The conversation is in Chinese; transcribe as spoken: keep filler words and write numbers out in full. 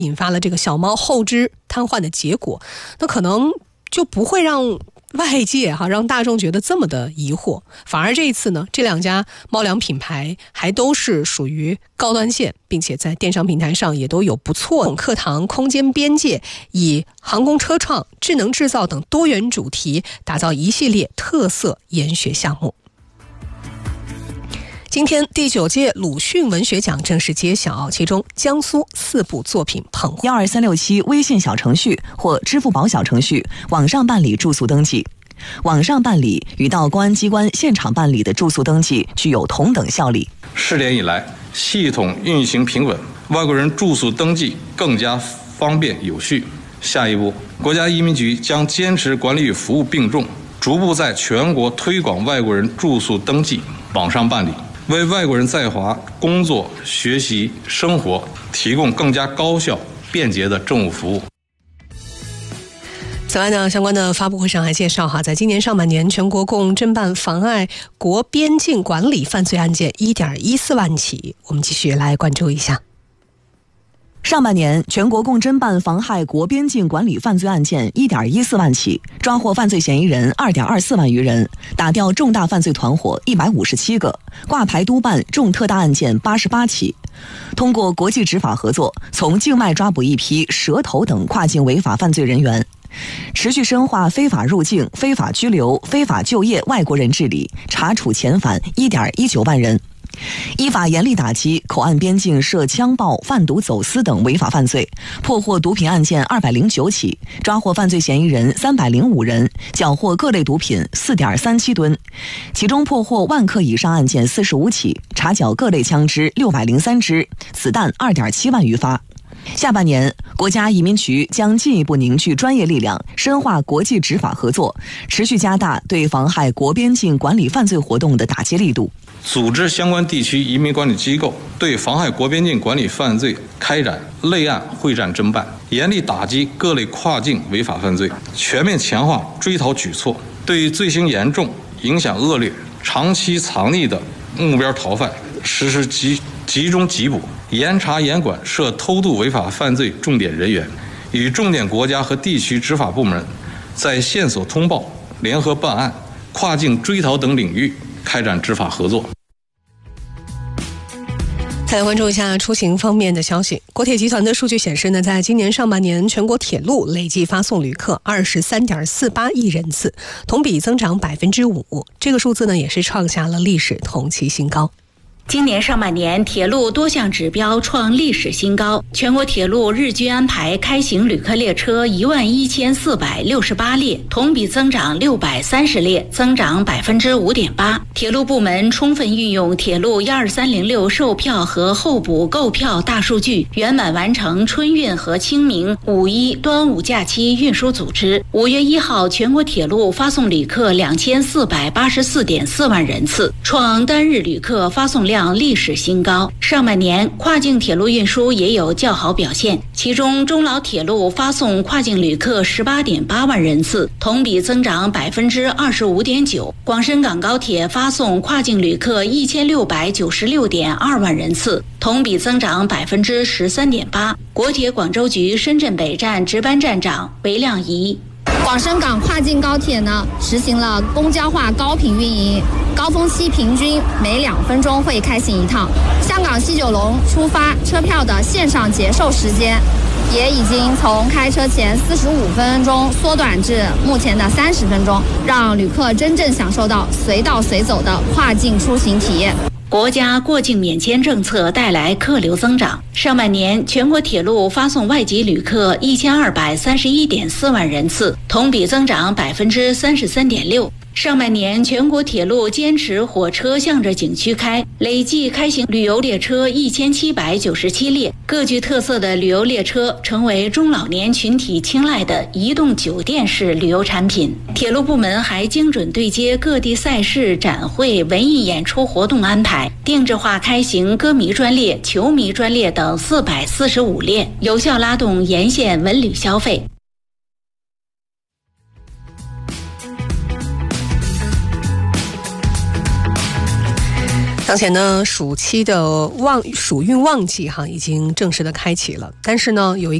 引发了这个小猫后肢瘫痪的结果，那可能就不会让外界哈让大众觉得这么的疑惑，反而这一次呢，这两家猫粮品牌还都是属于高端线，并且在电商平台上也都有不错的课堂、空间边界，以航空车创、智能制造等多元主题打造一系列特色研学项目。今天第九届鲁迅文学奖正式揭晓，其中江苏四部作品捧幺二三六七微信小程序或支付宝小程序网上办理住宿登记。网上办理与到公安机关现场办理的住宿登记具有同等效力。 试点以来，系统运行平稳，外国人住宿登记更加方便有序。下一步，国家移民局将坚持管理与服务并重，逐步在全国推广外国人住宿登记网上办理，为外国人在华工作、学习、生活提供更加高效、便捷的政务服务。 此外呢，相关的发布会上还介绍哈，在今年上半年，全国共侦办妨碍国边境管理犯罪案件 一点一四万起。我们继续来关注一下。 上半年，全国共侦办妨害国边境管理犯罪案件 一点一四万起，抓获犯罪嫌疑人 二点二四万余人，打掉重大犯罪团伙一百五十七个，挂牌督办重特大案件八十八起。通过国际执法合作，从境外抓捕一批蛇头等跨境违法犯罪人员，持续深化非法入境、非法拘留、非法就业外国人治理，查处遣返 一点一九万人。依法严厉打击口岸边境涉枪爆、贩毒走私等违法犯罪，破获毒品案件二百零九起，抓获犯罪嫌疑人三百零五人，缴获各类毒品 四点三七吨，其中破获万克以上案件四十五起，查缴各类枪支六百零三支，子弹二点七万余发。下半年，国家移民局将进一步凝聚专业力量，深化国际执法合作，持续加大对妨害国边境管理犯罪活动的打击力度， 组织相关地区移民管理机构对妨害国边境管理犯罪开展类案会战侦办，严厉打击各类跨境违法犯罪，全面强化追讨举措，对罪行严重、影响恶劣、长期藏匿的目标逃犯实施集集中缉捕，严查严管涉偷渡违法犯罪重点人员，与重点国家和地区执法部门在线索通报、联合办案、跨境追逃等领域开展执法合作。 再来关注一下出行方面的消息。国铁集团的数据显示呢，在今年上半年，全国铁路累计发送旅客 二十三点四八亿人次，同比增长 百分之五， 这个数字呢也是创下了历史同期新高。 今年上半年，铁路多项指标创历史新高。全国铁路日均安排开行旅客列车一万一千四百六十八列，同比增长六百三十列，增长百分之五点八。铁路部门充分运用铁路一二三零六售票和候补购票大数据，圆满完成春运和清明、五一、端午假期运输组织。五月一号，全国铁路发送旅客两千四百八十四点四万人次，创单日旅客发送量历史新高。上半年跨境铁路运输也有较好表现，其中中老铁路发送跨境旅客 十八点八万人次，同比增长 百分之二十五点九。广深港高铁发送跨境旅客一千六百九十六点二万人次，同比增长 百分之十三点八。国铁广州局深圳北站值班站长韦亮仪， 广深港跨境高铁呢，实行了公交化高频运营，高峰期平均每两分钟会开行一趟。香港西九龙出发车票的线上结售时间，也已经从开车前四十五分钟缩短至目前的三十分钟，让旅客真正享受到随到随走的跨境出行体验。 国家过境免签政策带来客流增长。上半年，全国铁路发送外籍旅客一千二百三十一点四万人次，同比增长百分之三十三点六。上半年，全国铁路坚持火车向着景区开，累计开行旅游列车一千七百九十七列，各具特色的旅游列车成为中老年群体青睐的移动酒店式旅游产品。铁路部门还精准对接各地赛事、展会、文艺演出活动安排，定制化开行歌迷专列、球迷专列等四百四十五列，有效拉动沿线文旅消费。 当前呢，暑期的旺暑运旺季哈已经正式的开启了，但是呢，有一